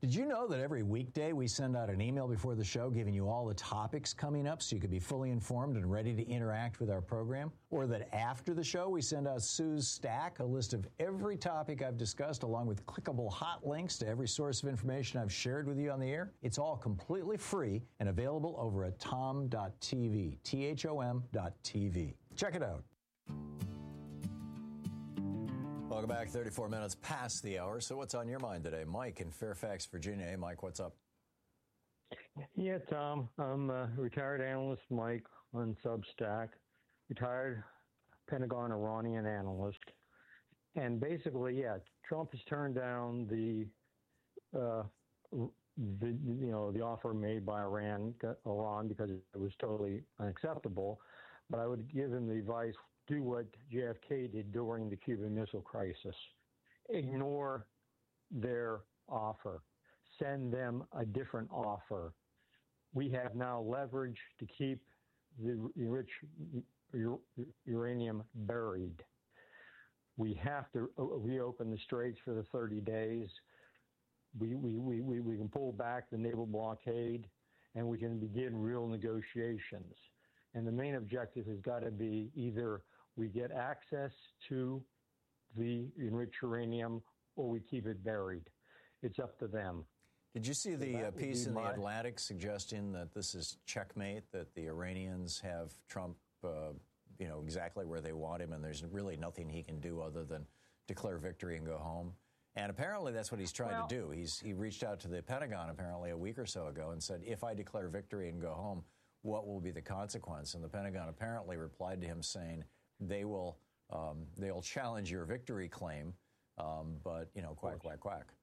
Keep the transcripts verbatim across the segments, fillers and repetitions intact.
Did you know that every weekday we send out an email before the show giving you all the topics coming up so you can be fully informed and ready to interact with our program? Or that after the show we send out Sue's Stack, a list of every topic I've discussed along with clickable hot links to every source of information I've shared with you on the air? It's all completely free and available over at tom dot t v, T H O M dot T V. Check it out. Welcome back. thirty-four minutes past the hour. So what's on your mind today? Mike in Fairfax, Virginia. Hey, Mike, what's up? Yeah, Tom. I'm a retired analyst, Mike, on Substack. Retired Pentagon Iranian analyst. And basically, yeah, Trump has turned down the, uh, the you know, the offer made by Iran, Iran because it was totally unacceptable. But I would give him the advice, do what J F K did during the Cuban Missile Crisis. Ignore their offer. Send them a different offer. We have now leverage to keep the enriched uranium buried. We have to reopen the straits for the thirty days. We, we, we, we, we can pull back the naval blockade, and we can begin real negotiations. And the main objective has got to be either we get access to the enriched uranium or we keep it buried. It's up to them. Did you see the So uh, piece in my... The Atlantic suggesting that this is checkmate, that the Iranians have Trump, uh, you know, exactly where they want him, and there's really nothing he can do other than declare victory and go home? And apparently that's what he's trying well, to do. He's He reached out to the Pentagon apparently a week or so ago and said, if I declare victory and go home, what will be the consequence? And the Pentagon apparently replied to him saying they will um, they'll challenge your victory claim, um, but, you know, quack, quack, quack.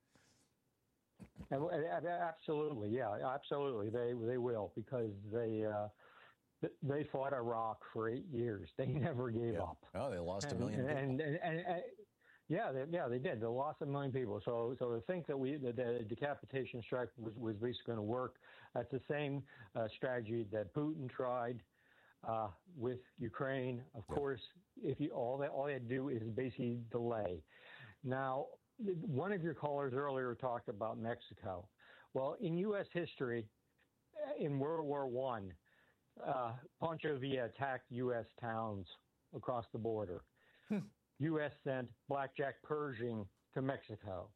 Absolutely, yeah, absolutely. They they will, because they uh, they fought Iraq for eight years. They never gave yeah. up. Oh, they lost and, a million people. And, and, and, and, yeah, they, yeah, they did. They lost a million people. So, so to think that we that the decapitation strike was, was basically going to work, that's the same uh, strategy that Putin tried uh, with Ukraine. Of yeah. course, if you all that all they had to do is basically delay. Now, one of your callers earlier talked about Mexico. Well, in U S history, in World War One, uh, Pancho Villa attacked U S towns across the border. U S sent blackjack Pershing to Mexico.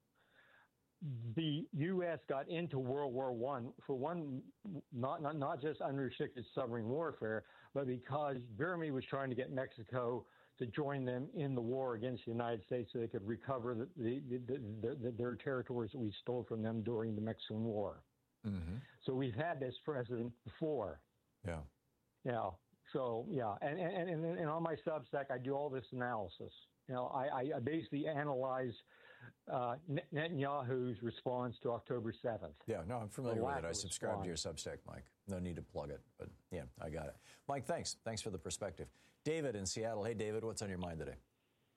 The U S got into World War One for one, not, not not just unrestricted submarine warfare, but because Germany was trying to get Mexico to join them in the war against the United States so they could recover the, the, the, the, their territories that we stole from them during the Mexican War. Mm-hmm. So we've had this precedent before. Yeah. Yeah. So, yeah. And, and, and, and on my Substack, I do all this analysis. You know, I, I basically analyze uh, Netanyahu's response to October seventh. Yeah, no, I'm familiar with it. I subscribe to your Substack, Mike. No need to plug it, but yeah, I got it. Mike, thanks. Thanks for the perspective. David in Seattle. Hey, David, what's on your mind today?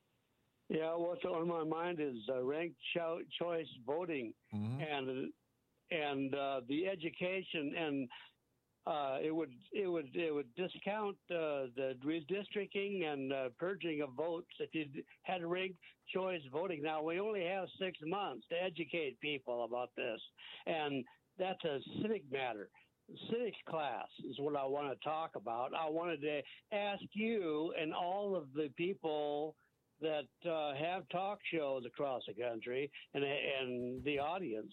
Yeah, what's on my mind is uh, ranked cho- choice voting mm-hmm. and and uh, the education and. Uh, it would it would it would discount uh, the redistricting and uh, purging of votes if you had ranked choice voting. Now we only have six months to educate people about this, and that's a civic matter. Civics class is what I want to talk about. I wanted to ask you and all of the people that uh, have talk shows across the country and and the audience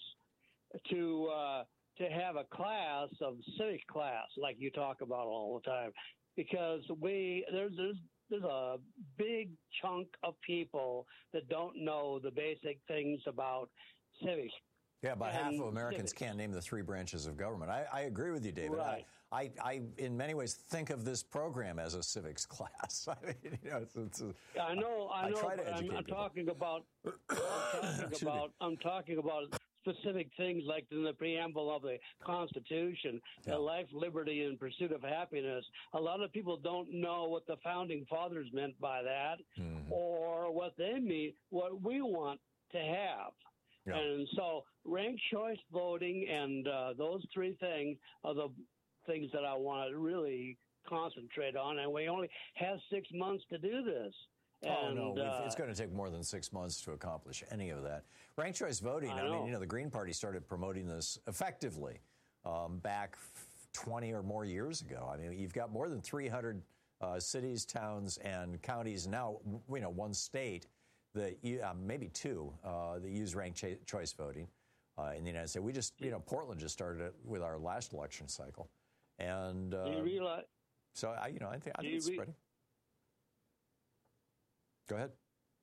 to. Uh, to have a class of civics class like you talk about all the time, because we there's there's there's a big chunk of people that don't know the basic things about civics. Yeah, about and half of Americans civics. can't name the three branches of government. I, I agree with you, David. Right. I, I, I, in many ways, think of this program as a civics class. I mean, you know, it's, it's a, I know, I, I know. try to I'm, educate I'm people. talking about. I'm talking about. I'm talking about. Specific things like in the preamble of the Constitution, yeah. life, liberty, and pursuit of happiness. A lot of people don't know what the founding fathers meant by that, mm-hmm. or what they mean, what we want to have. Yeah. And so, ranked choice voting and uh, those three things are the things that I want to really concentrate on. And we only have six months to do this. Oh, And, no, we've- uh, it's going to take more than six months to accomplish any of that. Ranked choice voting, I, I mean, know. you know, the Green Party started promoting this effectively um, back twenty or more years ago. I mean, you've got more than three hundred uh, cities, towns, and counties now, you know, one state that, you, uh, maybe two, uh, that use ranked cho- choice voting uh, in the United States. We just, you know, Portland just started it with our last election cycle. And uh, do you realize? so, I, you know, I think, I do think you it's re- spreading. Go ahead.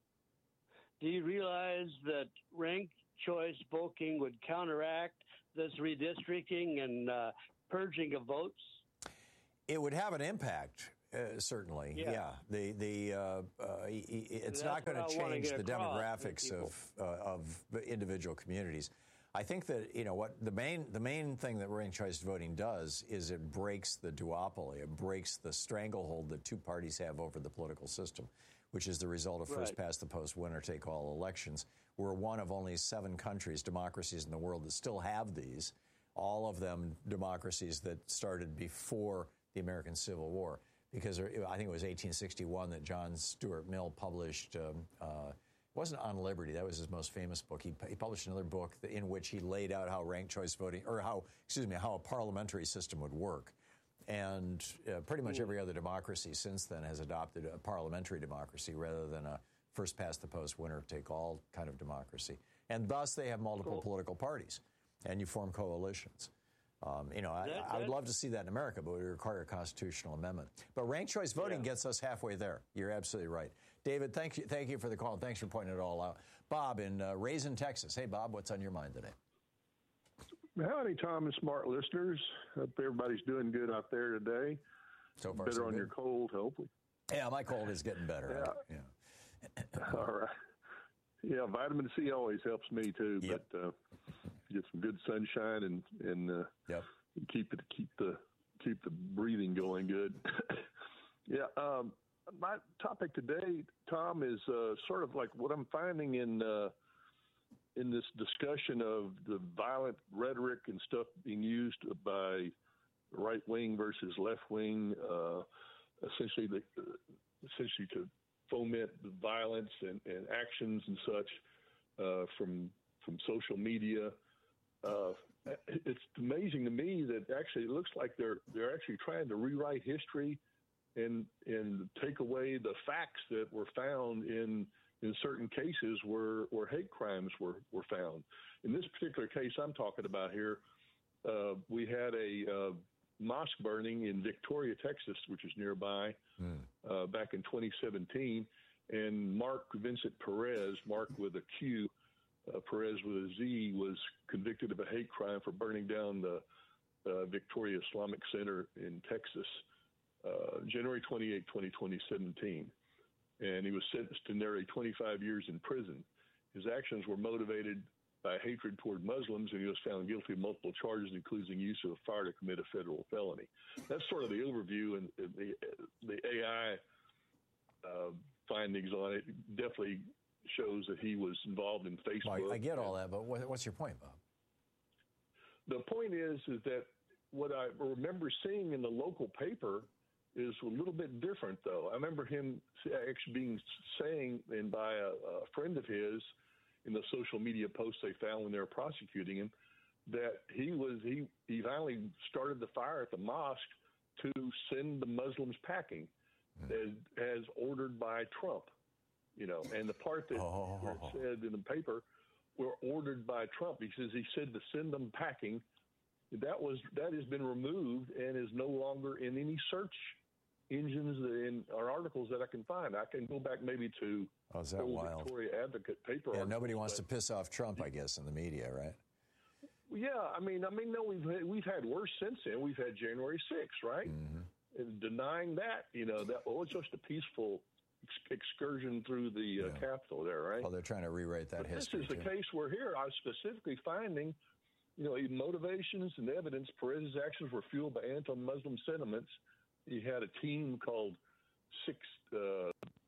Do you realize that ranked choice voting would counteract this redistricting and uh, purging of votes? It would have an impact, uh, certainly. Yeah. Yeah. The the uh, uh, it's That's not going what to I wanna change get the across to demographics people. of uh, of individual communities. I think that, you know, what the main the main thing that ranked choice voting does is it breaks the duopoly. It breaks the stranglehold that two parties have over the political system, which is the result of first Right. past the post, winner take all elections. We're one of only seven countries, democracies in the world that still have these. All of them democracies that started before the American Civil War, because there, I think it was eighteen sixty-one that John Stuart Mill published. Um, uh, it wasn't On Liberty. That was his most famous book. He, he published another book in which he laid out how ranked choice voting, or how, excuse me, how a parliamentary system would work. And uh, pretty much every other democracy since then has adopted a parliamentary democracy rather than a first past the post, winner take all kind of democracy. And thus they have multiple Cool. political parties, and you form coalitions. Um, you know, I, That- I would that- love to see that in America, but it would require a constitutional amendment. But ranked choice voting Yeah. gets us halfway there. You're absolutely right. David, thank you, thank you for the call. Thanks for pointing it all out. Bob in uh, Raisin, Texas. Hey, Bob, what's on your mind today? Howdy, Tom and smart listeners. Hope everybody's doing good out there today. So far, Better so on good. your cold, hopefully. Yeah, my cold is getting better. Yeah. Yeah. All right. Yeah, vitamin C always helps me too. Yep. But uh, get some good sunshine and and uh, Yep. keep it keep the keep the breathing going good. yeah. Um, my topic today, Tom, is uh, sort of like what I'm finding in. Uh, in this discussion of the violent rhetoric and stuff being used by right wing versus left wing, uh, essentially the, essentially to foment the violence and, and actions and such uh, from from social media. Uh, it's amazing to me that actually it looks like they're they're actually trying to rewrite history and and take away the facts that were found in. in certain cases where, where hate crimes were, were found. In this particular case I'm talking about here, uh, we had a uh, mosque burning in Victoria, Texas, which is nearby, mm. uh, back in twenty seventeen. And Mark Vincent Perez, Mark with a Q, uh, Perez with a Z, was convicted of a hate crime for burning down the uh, Victoria Islamic Center in Texas, uh, January twenty-eighth, twenty seventeen. And he was sentenced to nearly twenty-five years in prison. His actions were motivated by hatred toward Muslims, and he was found guilty of multiple charges, including use of fire to commit a federal felony. That's sort of the overview, and the the A I uh, findings on it definitely shows that he was involved in Facebook. Well, I get all that, but what, what's your point, Bob? The point is, is that what I remember seeing in the local paper is a little bit different, though. I remember him actually being saying, and by a, a friend of his, in the social media posts they found when they were prosecuting him, that he was he he finally started the fire at the mosque to send the Muslims packing, mm. as, as ordered by Trump. You know, and the part that oh. where it said in the paper were ordered by Trump. He says he said to send them packing. That was that has been removed and is no longer in any search engines in our articles that I can find. I can go back maybe to oh, is that old wild? Victoria Advocate paper. Yeah, nobody wants but, to piss off Trump, I guess, in the media, right? Yeah, I mean, I mean, no, we've had, we've had worse since then. We've had January sixth, right? Mm-hmm. And denying that, you know, that well, it's just a peaceful ex- excursion through the uh, yeah. Capitol there, right? Well, they're trying to rewrite that but history. This is too. the case where here I was specifically finding, you know, motivations and evidence. Perez's actions were fueled by anti-Muslim sentiments. He had a team called Six uh,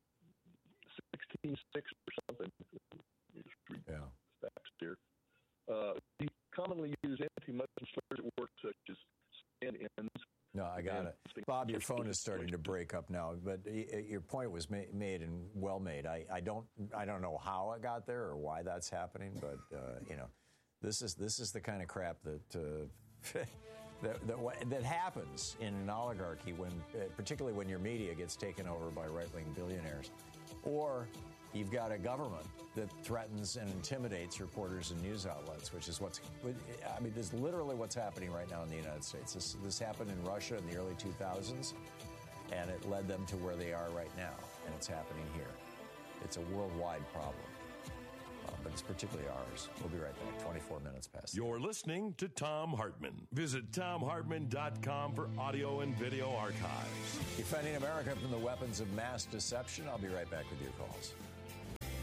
sixteen six or something. Yeah. Facts here. Uh, he commonly used anti-Muslim slurs at work, such as stand-ins. No, I got and it. Bob, Bob, your phone is starting to break up now, but your point was ma- made and well made. I, I don't I don't know how it got there or why that's happening, but uh, you know, this is this is the kind of crap that uh, that, that that happens in an oligarchy when, particularly when your media gets taken over by right-wing billionaires, or you've got a government that threatens and intimidates reporters and news outlets, which is what's, I mean, this is literally what's happening right now in the United States. This, this happened in Russia in the early two thousands, and it led them to where they are right now, and it's happening here. It's a worldwide problem, uh, but it's particularly ours. We'll be right back, twenty-four minutes past. You're listening to Thom Hartmann. Visit Thom Hartmann dot com for audio and video archives. Defending America from the weapons of mass deception. I'll be right back with your calls.